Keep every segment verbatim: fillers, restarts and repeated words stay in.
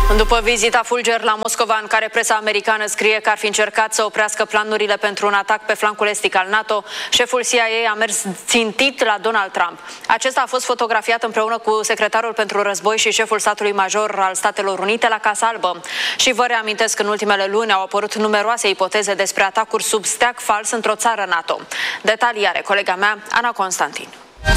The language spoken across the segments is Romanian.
După vizita fulger la Moscova, în care presa americană scrie că ar fi încercat să oprească planurile pentru un atac pe flancul estic al NATO, șeful C I A a mers țintit la Donald Trump. Acesta a fost fotografiat împreună cu secretarul pentru război și șeful statului major al Statelor Unite la Casa Albă. Și vă reamintesc că în ultimele luni au apărut numeroase ipoteze despre atacuri sub steag fals într-o țară NATO. Detalii are colega mea, Ana Constantin.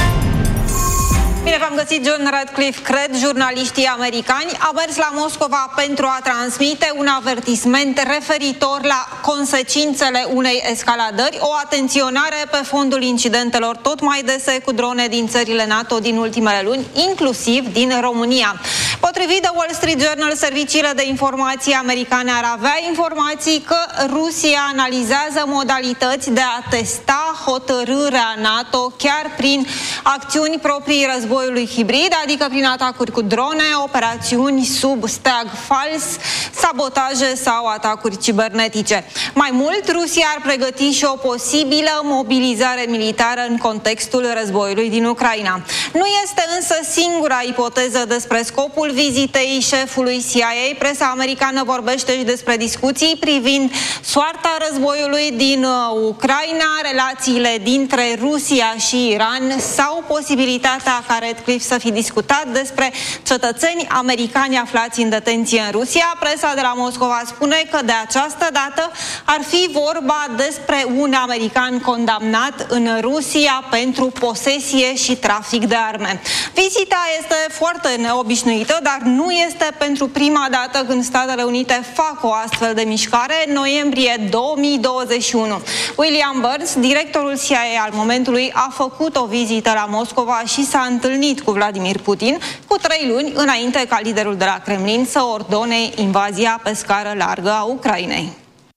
Bine v-am găsit, John Radcliffe, cred, jurnaliștii americani, a mers la Moscova pentru a transmite un avertisment referitor la consecințele unei escaladări, o atenționare pe fondul incidentelor tot mai dese cu drone din țările NATO din ultimele luni, inclusiv din România. Potrivit The Wall Street Journal, serviciile de informații americane ar avea informații că Rusia analizează modalități de a testa hotărârea NATO chiar prin acțiuni proprii războiului hibrid, adică prin atacuri cu drone, operațiuni sub steag fals, sabotaje sau atacuri cibernetice. Mai mult, Rusia ar pregăti și o posibilă mobilizare militară în contextul războiului din Ucraina. Nu este însă singura ipoteză despre scopul vizitei șefului C I A. Presa americană vorbește și despre discuții privind soarta războiului din Ucraina, relațiile dintre Rusia și Iran sau posibilitatea ca Radcliffe să fi discutat despre cetățeni americani aflați în detenție în Rusia. Presa de la Moscova spune că de această dată ar fi vorba despre un american condamnat în Rusia pentru posesie și trafic de arme. Vizita este foarte neobișnuită, dar nu este pentru prima dată când Statele Unite fac o astfel de mișcare. În noiembrie două mii douăzeci și unu, William Burns, directorul C I A al momentului, a făcut o vizită la Moscova și s-a întâlnit cu Vladimir Putin cu trei luni înainte ca liderul de la Kremlin să ordone invazia pe scară largă a Ucrainei.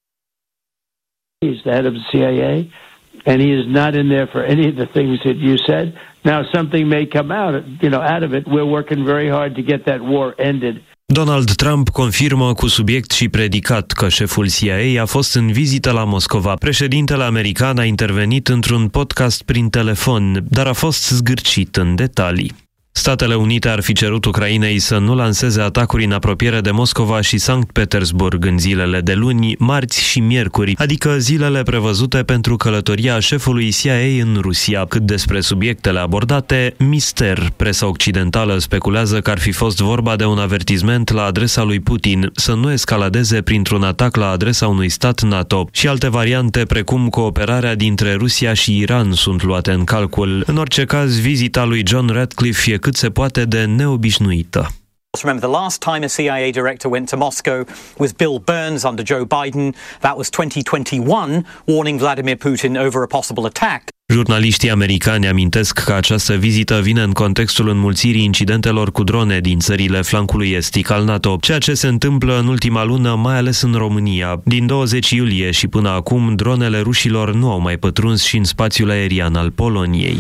He's the head of the C I A, and he is not in there for any of the things that you said. Now, something may come out, you know, out of it. We're working very hard to get that war ended. Donald Trump confirmă cu subiect și predicat că șeful C I A a fost în vizită la Moscova. Președintele american a intervenit într-un podcast prin telefon, dar a fost zgârcit în detalii. Statele Unite ar fi cerut Ucrainei să nu lanseze atacuri în apropiere de Moscova și Sankt Petersburg în zilele de luni, marți și miercuri, adică zilele prevăzute pentru călătoria șefului C I A în Rusia. Cât despre subiectele abordate, mister. Presa occidentală speculează că ar fi fost vorba de un avertisment la adresa lui Putin să nu escaladeze printr-un atac la adresa unui stat NATO, și alte variante precum cooperarea dintre Rusia și Iran sunt luate în calcul. În orice caz, vizita lui John Radcliffe e cât se poate de neobișnuită. Remember, the last time a C I A director went to Moscow was Bill Burns under Joe Biden. That was twenty twenty-one, warning Vladimir Putin over a possible attack. Jurnaliștii americani amintesc că această vizită vine în contextul înmulțirii incidentelor cu drone din țările flancului estic al NATO, ceea ce se întâmplă în ultima lună, mai ales în România. Din douăzeci iulie și până acum, dronele rușilor nu au mai pătruns și în spațiul aerian al Poloniei.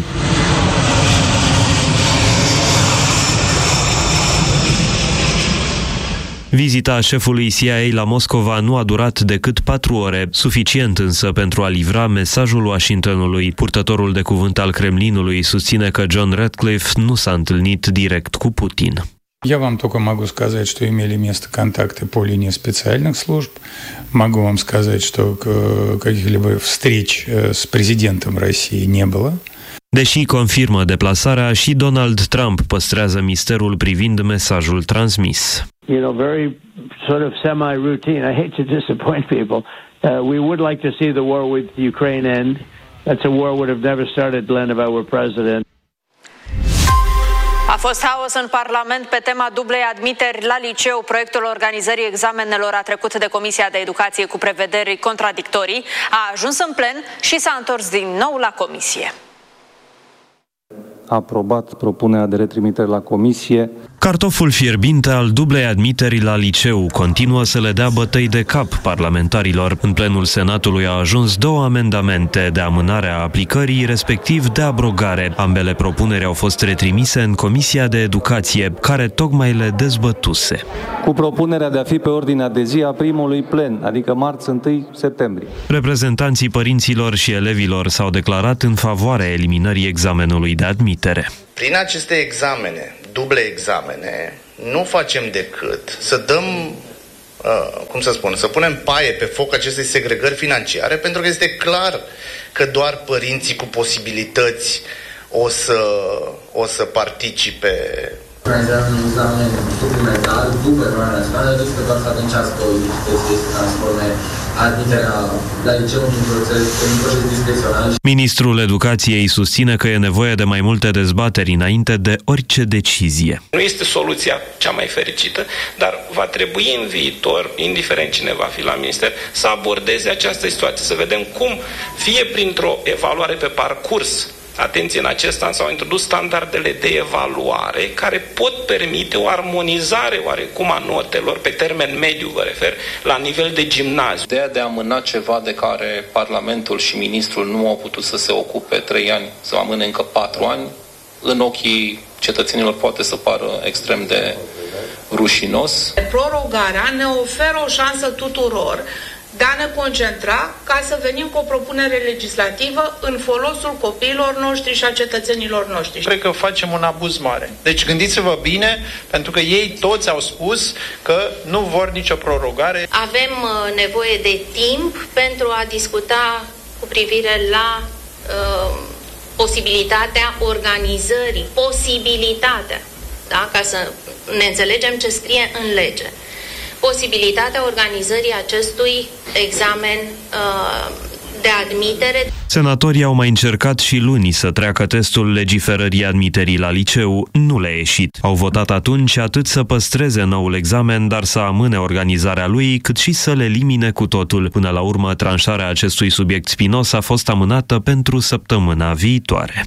Vizita șefului C I A la Moscova nu a durat decât patru ore, suficient însă pentru a livra mesajul Washingtonului. Purtătorul de cuvânt al Kremlinului susține că John Radcliffe nu s-a întâlnit direct cu Putin. Я вам только могу сказать, что имели место контакты по линии специальных служб. Могу вам сказать, что каких-либо встреч с президентом России не было. Deși confirmă deplasarea, și Donald Trump păstrează misterul privind mesajul transmis. You know, very sort of semi-routine. I hate to disappoint people. Uh, we would like to see the war with Ukraine end. That's a war would have never started, Glenn, if I were president. A fost haos în Parlament pe tema dublei admiteri la liceu. Proiectul organizării examenelor a trecut de Comisia de Educație cu prevederi contradictorii, a ajuns în plen și s-a întors din nou la comisie. A aprobat propunerea de retrimitere la comisie. Cartoful fierbinte al dublei admiteri la liceu continuă să le dea bătăi de cap parlamentarilor. În plenul Senatului a ajuns două amendamente de amânare a aplicării, respectiv de abrogare. Ambele propuneri au fost retrimise în Comisia de Educație, care tocmai le dezbătuse. Cu propunerea de a fi pe ordinea de zi a primului plen, adică marți întâi septembrie. Reprezentanții părinților și elevilor s-au declarat în favoarea eliminării examenului de admitere. Prin aceste examene, duble examene, nu facem decât să dăm, uh, cum să spun, să punem paie pe foc acestei segregări financiare, pentru că este clar că doar părinții cu posibilități o să, o să participe. Organizarea unui examen suplimentar după evaluarea națională riscă doar să adâncească o dificultăți să transforme admiterea la liceu într-un proces, în proces discrețional. Ministrul Educației susține că e nevoie de mai multe dezbateri înainte de orice decizie. Nu este soluția cea mai fericită, dar va trebui în viitor, indiferent cine va fi la minister, să abordeze această situație, să vedem cum, fie printr-o evaluare pe parcurs, atenție, în acest an s-au introdus standardele de evaluare care pot permite o armonizare oarecum a notelor pe termen mediu, vă refer, la nivel de gimnaziu. Ideea de a amâna ceva de care Parlamentul și Ministrul nu au putut să se ocupe trei ani, să amâne încă patru ani, în ochii cetățenilor poate să pară extrem de rușinos. Prorogarea ne oferă o șansă tuturor de a ne concentra ca să venim cu o propunere legislativă în folosul copiilor noștri și a cetățenilor noștri. Cred că facem un abuz mare. Deci gândiți-vă bine, pentru că ei toți au spus că nu vor nicio prorogare. Avem uh, nevoie de timp pentru a discuta cu privire la uh, posibilitatea organizării, posibilitatea, da? Ca să ne înțelegem ce scrie în lege. Posibilitatea organizării acestui examen uh, de admitere. Senatorii au mai încercat și luni să treacă testul legiferării admiterii la liceu, nu le-a ieșit. Au votat atunci atât să păstreze noul examen, dar să amâne organizarea lui, cât și să le elimine cu totul. Până la urmă, tranșarea acestui subiect spinos a fost amânată pentru săptămâna viitoare.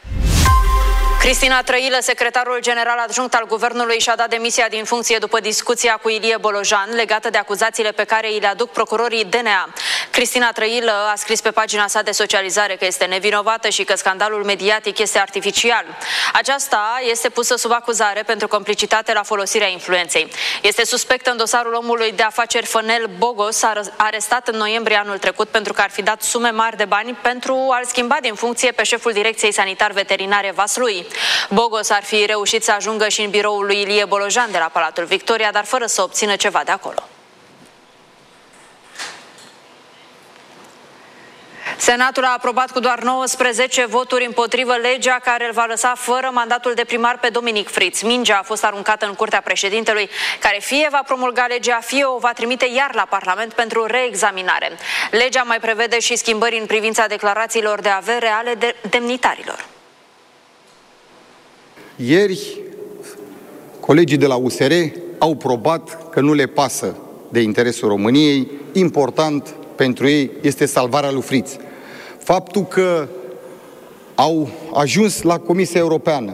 Cristina Trăilă, secretarul general adjunct al guvernului, și-a dat demisia din funcție după discuția cu Ilie Bolojan legată de acuzațiile pe care îi le aduc procurorii D N A. Cristina Trăilă a scris pe pagina sa de socializare că este nevinovată și că scandalul mediatic este artificial. Aceasta este pusă sub acuzare pentru complicitate la folosirea influenței. Este suspectă în dosarul omului de afaceri Fănel Bogos, arestat în noiembrie anul trecut pentru că ar fi dat sume mari de bani pentru a-l schimba din funcție pe șeful Direcției Sanitar-Veterinare Vaslui. Bogos ar fi reușit să ajungă și în biroul lui Ilie Bolojan de la Palatul Victoria, dar fără să obțină ceva de acolo. Senatul a aprobat cu doar nouăsprezece voturi împotrivă legea care îl va lăsa fără mandatul de primar pe Dominic Fritz. Mingea a fost aruncată în curtea președintelui, care fie va promulga legea, fie o va trimite iar la Parlament pentru reexaminare. Legea mai prevede și schimbări în privința declarațiilor de avere ale de demnitarilor. Ieri, colegii de la U S R au probat că nu le pasă de interesul României. Important pentru ei este salvarea lui Fritz. Faptul că au ajuns la Comisia Europeană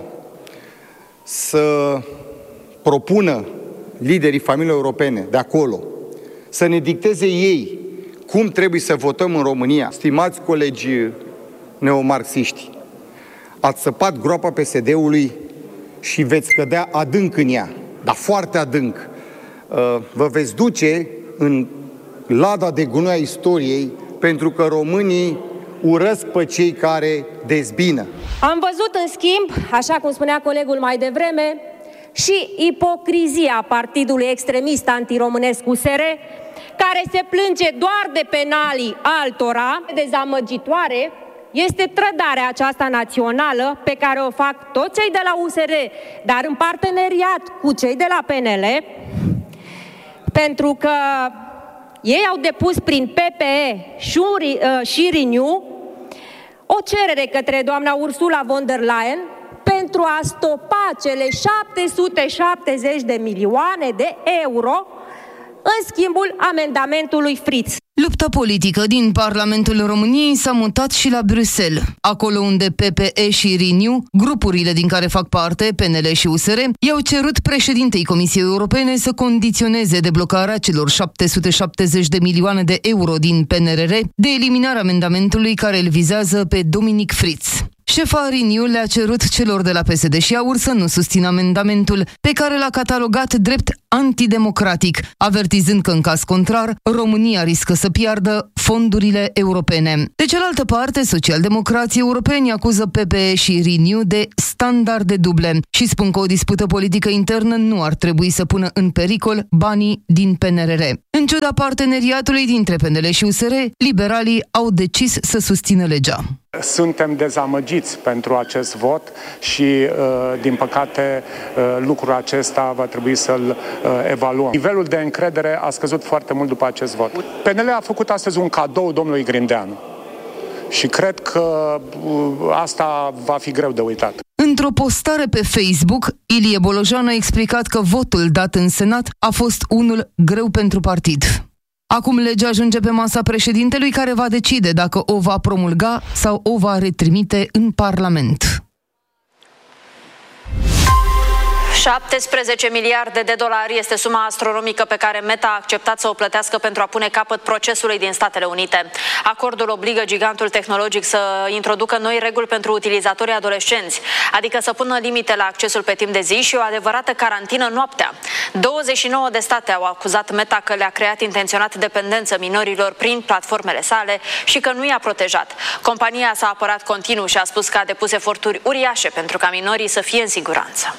să propună liderii familiei europene de acolo să ne dicteze ei cum trebuie să votăm în România. Stimați colegi neomarxiști, ați săpat groapa P S D-ului și veți cădea adânc în ea, dar foarte adânc. Vă veți duce în lada de gunoi a istoriei, pentru că românii urăsc pe cei care dezbină. Am văzut, în schimb, așa cum spunea colegul mai devreme, și ipocrizia partidului extremist antiromânesc U S R, care se plânge doar de penalii altora. Dezamăgitoare este trădarea aceasta națională pe care o fac toți cei de la U S R, dar în parteneriat cu cei de la P N L, pentru că ei au depus prin P P E și Renew o cerere către doamna Ursula von der Leyen pentru a stopa cele șapte sute șaptezeci de milioane de euro în schimbul amendamentului Fritz. Lupta politică din Parlamentul României s-a mutat și la Bruxelles. Acolo unde P P E și Renew, grupurile din care fac parte, P N L și U S R, i-au cerut președintei Comisiei Europene să condiționeze deblocarea celor șapte sute șaptezeci de milioane de euro din P N R R de eliminarea amendamentului care îl vizează pe Dominic Fritz. Șefa Renew le-a cerut celor de la P S D și AUR să nu susțină amendamentul, pe care l-a catalogat drept antidemocratic, avertizând că în caz contrar, România riscă să piardă fondurile europene. De cealaltă parte, socialdemocrații europeni acuză P P E și Renew de standarde duble și spun că o dispută politică internă nu ar trebui să pună în pericol banii din P N R R. În ciuda parteneriatului dintre P N L și U S R, liberalii au decis să susțină legea. Suntem dezamăgiți pentru acest vot și, din păcate, lucrul acesta va trebui să-l evaluăm. Nivelul de încredere a scăzut foarte mult după acest vot. P N L a făcut astăzi un cadou domnului Grindeanu și cred că asta va fi greu de uitat. Într-o postare pe Facebook, Ilie Bolojan a explicat că votul dat în Senat a fost unul greu pentru partid. Acum legea ajunge pe masa președintelui, care va decide dacă o va promulga sau o va retrimite în Parlament. șaptesprezece miliarde de dolari este suma astronomică pe care Meta a acceptat să o plătească pentru a pune capăt procesului din Statele Unite. Acordul obligă gigantul tehnologic să introducă noi reguli pentru utilizatorii adolescenți, adică să pună limite la accesul pe timp de zi și o adevărată carantină noaptea. douăzeci și nouă de state au acuzat Meta că le-a creat intenționat dependență minorilor prin platformele sale și că nu i-a protejat. Compania s-a apărat continuu și a spus că a depus eforturi uriașe pentru ca minorii să fie în siguranță.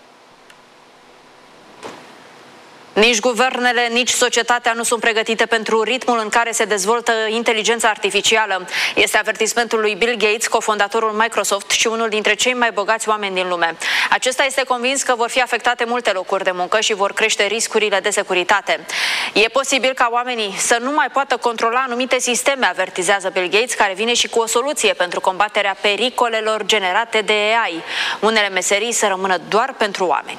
Nici guvernele, nici societatea nu sunt pregătite pentru ritmul în care se dezvoltă inteligența artificială. Este avertismentul lui Bill Gates, cofondatorul Microsoft și unul dintre cei mai bogați oameni din lume. Acesta este convins că vor fi afectate multe locuri de muncă și vor crește riscurile de securitate. E posibil ca oamenii să nu mai poată controla anumite sisteme, avertizează Bill Gates, care vine și cu o soluție pentru combaterea pericolelor generate de A I. Unele meserii să rămână doar pentru oameni.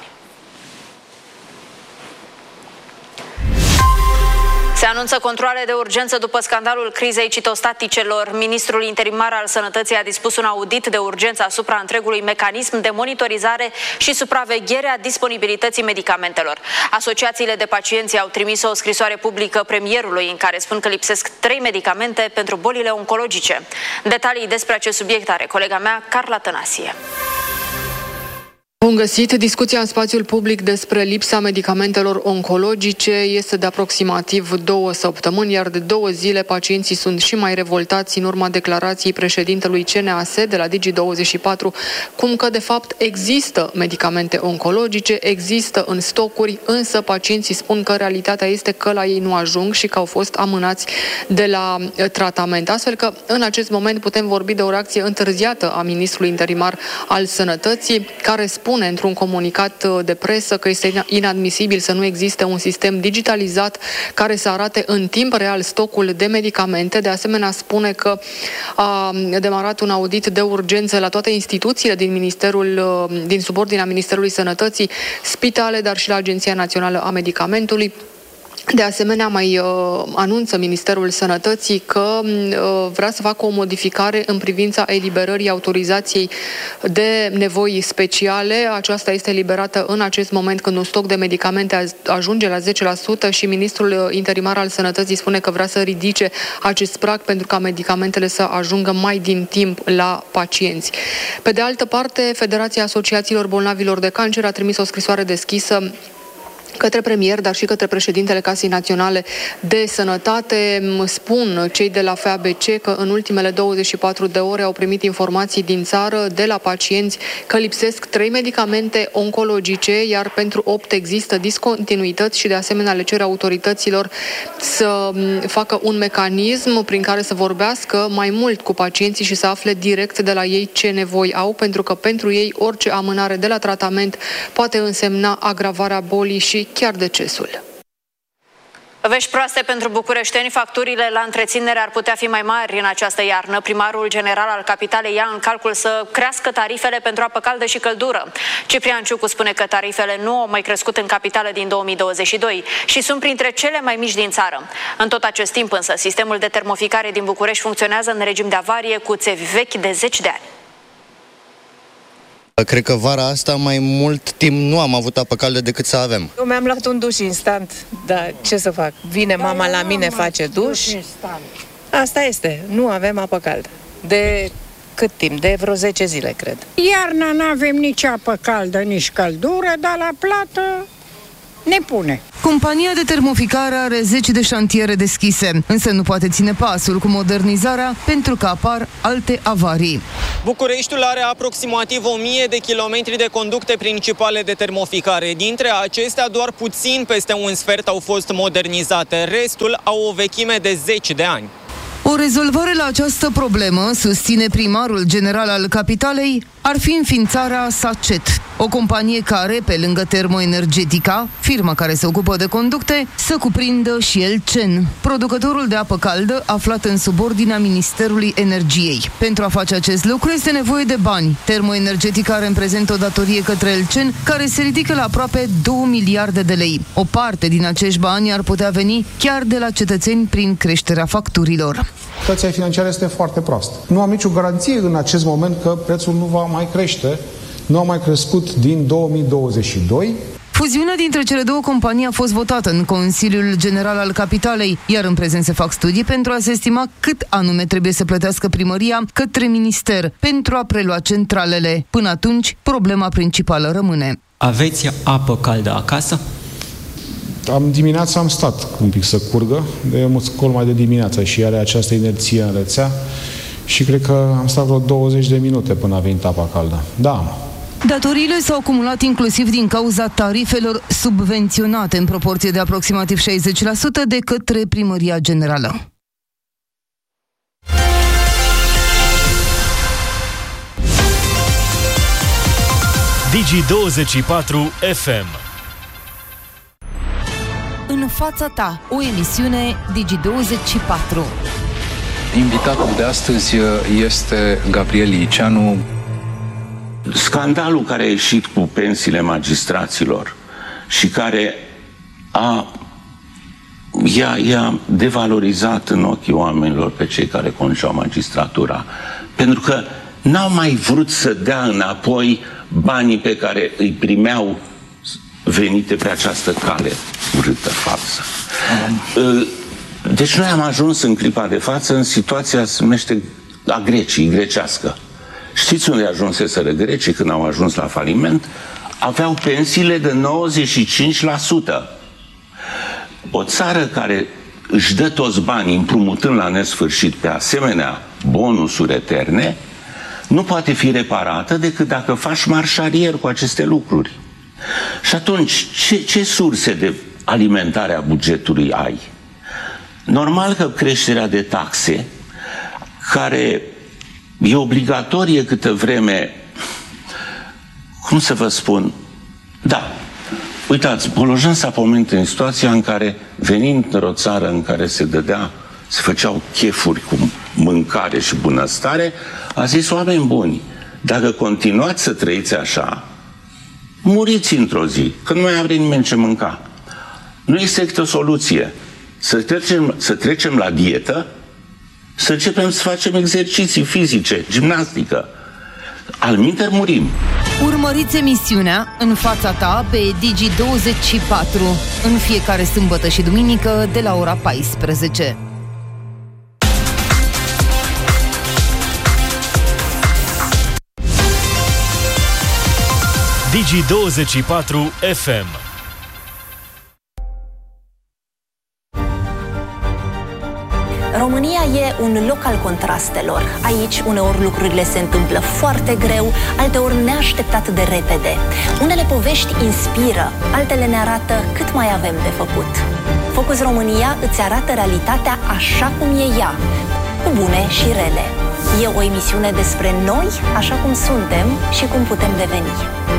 Se anunță controale de urgență după scandalul crizei citostaticelor. Ministrul interimar al Sănătății a dispus un audit de urgență asupra întregului mecanism de monitorizare și supraveghere a disponibilității medicamentelor. Asociațiile de pacienți au trimis o scrisoare publică premierului în care spun că lipsesc trei medicamente pentru bolile oncologice. Detalii despre acest subiect are colega mea, Carla Tănasie. Bun găsit! Discuția în spațiul public despre lipsa medicamentelor oncologice este de aproximativ două săptămâni, iar de două zile pacienții sunt și mai revoltați în urma declarației președintelui C N A S de la Digi douăzeci și patru, cum că de fapt există medicamente oncologice, există în stocuri, însă pacienții spun că realitatea este că la ei nu ajung și că au fost amânați de la tratament. Astfel că în acest moment putem vorbi de o reacție întârziată a ministrului interimar al Sănătății, care spune spune într-un comunicat de presă că este inadmisibil să nu existe un sistem digitalizat care să arate în timp real stocul de medicamente. De asemenea, spune că a demarat un audit de urgență la toate instituțiile din Ministerul, din subordinea Ministerului Sănătății, spitale, dar și la Agenția Națională a Medicamentului. De asemenea, mai uh, anunță Ministerul Sănătății că uh, vrea să facă o modificare în privința eliberării autorizației de nevoi speciale. Aceasta este eliberată în acest moment când un stoc de medicamente ajunge la zece la sută și Ministrul Interimar al Sănătății spune că vrea să ridice acest prag pentru ca medicamentele să ajungă mai din timp la pacienți. Pe de altă parte, Federația Asociațiilor Bolnavilor de Cancer a trimis o scrisoare deschisă către premier, dar și către președintele Casei Naționale de Sănătate. Spun cei de la F A B C că în ultimele douăzeci și patru de ore au primit informații din țară de la pacienți că lipsesc trei medicamente oncologice, iar pentru opt există discontinuități și de asemenea le cer autorităților să facă un mecanism prin care să vorbească mai mult cu pacienții și să afle direct de la ei ce nevoi au, pentru că pentru ei orice amânare de la tratament poate însemna agravarea bolii și chiar decesul. Vești proaste pentru bucureșteni, facturile la întreținere ar putea fi mai mari în această iarnă. Primarul general al capitalei ia în calcul să crească tarifele pentru apă caldă și căldură. Ciprian Ciucu spune că tarifele nu au mai crescut în capitală din două mii douăzeci și doi și sunt printre cele mai mici din țară. În tot acest timp însă, sistemul de termoficare din București funcționează în regim de avarie cu țevi vechi de zeci de ani. Cred că vara asta mai mult timp nu am avut apă caldă decât să avem. Eu mi-am luat un duș instant, dar ce să fac? Vine da, mama la mine, mama, face duș. Asta este, nu avem apă caldă. De cât timp? De vreo zece zile, cred. Iarna nu avem nici apă caldă, nici căldură, dar la plată ne pune. Compania de termoficare are zece de șantiere deschise, însă nu poate ține pasul cu modernizarea pentru că apar alte avarii. Bucureștiul are aproximativ o mie de kilometri de conducte principale de termoficare. Dintre acestea, doar puțin peste un sfert au fost modernizate. Restul au o vechime de zeci de ani. O rezolvare la această problemă, susține primarul general al capitalei, ar fi înființarea SACET, o companie care, pe lângă Termoenergetica, firma care se ocupă de conducte, să cuprindă și Elcen, producătorul de apă caldă aflat în subordinea Ministerului Energiei. Pentru a face acest lucru este nevoie de bani. Termoenergetica are în prezent o datorie către Elcen care se ridică la aproape două miliarde de lei. O parte din acești bani ar putea veni chiar de la cetățeni prin creșterea facturilor. Situația financiară este foarte proastă. Nu am nicio garanție în acest moment că prețul nu va mai crește. Nu a mai crescut din două mii douăzeci și doi. Fuziunea dintre cele două companii a fost votată în Consiliul General al Capitalei, iar în prezent se fac studii pentru a se estima cât anume trebuie să plătească primăria către minister pentru a prelua centralele. Până atunci, problema principală rămâne. Aveți apă caldă acasă? Am dimineața am stat un pic să curgă, de mă scol mai de dimineața și are această inerție în rețea și cred că am stat vreo douăzeci de minute până a venit apa caldă. Da. Datoriile s-au acumulat inclusiv din cauza tarifelor subvenționate în proporție de aproximativ șaizeci la sută de către Primăria Generală. Digi douăzeci și patru F M. În fața ta, o emisiune Digi douăzeci și patru. Invitatul de astăzi este Gabriel Liceanu. Scandalul care a ieșit cu pensiile magistraților și care a, i-a, i-a devalorizat în ochii oamenilor pe cei care conduceau magistratura, pentru că n-au mai vrut să dea înapoi banii pe care îi primeau venite pe această cale urâtă, falsă. Deci noi am ajuns în clipa de față în situația se numește a Greciei, grecească. Știți unde ajunseseră grecii când au ajuns la faliment? Aveau pensiile de nouăzeci și cinci la sută. O țară care își dă toți banii împrumutând la nesfârșit pe asemenea bonusuri eterne, nu poate fi reparată decât dacă faci marșarier cu aceste lucruri. Și atunci, ce, ce surse de alimentare a bugetului ai? Normal că creșterea de taxe, care e obligatorie câtă vreme, cum să vă spun, da, uitați, Bolojan s-a pomenit în situația în care, venind într-o țară în care se dădea, se făceau chefuri cu mâncare și bunăstare, a zis, oameni buni, dacă continuați să trăiți așa, muriți într-o zi, că nu mai are nimeni ce mânca. Nu este decât o soluție. Să trecem, să trecem la dietă, să începem să facem exerciții fizice, gimnastică. Alminteri murim. Urmăriți emisiunea În fața ta pe Digi douăzeci și patru în fiecare sâmbătă și duminică de la ora paisprezece. Digi douăzeci și patru F M. România e un loc al contrastelor. Aici, uneori lucrurile se întâmplă foarte greu, alteori neașteptat de repede. Unele povești inspiră, altele ne arată cât mai avem de făcut. Focus România îți arată realitatea așa cum e ea, cu bune și rele. E o emisiune despre noi, așa cum suntem și cum putem deveni.